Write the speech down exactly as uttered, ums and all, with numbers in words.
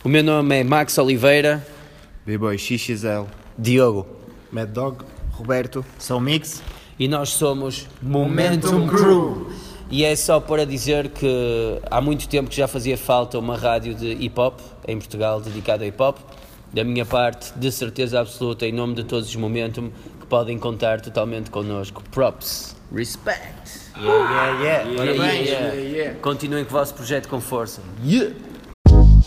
O meu nome é Max Oliveira. B-Boy X X L. Diogo. Mad Dog. Roberto. São Mix. E nós somos Momentum Momentum Crew. E é só para dizer que há muito tempo que já fazia falta uma rádio de hip-hop em Portugal dedicada a hip-hop. Da minha parte, de certeza absoluta, em nome de todos os Momentum, que podem contar totalmente connosco. Props. Respect. Yeah, yeah, yeah. Yeah, Parabéns. yeah, yeah. Continuem com o vosso projeto com força. Yeah.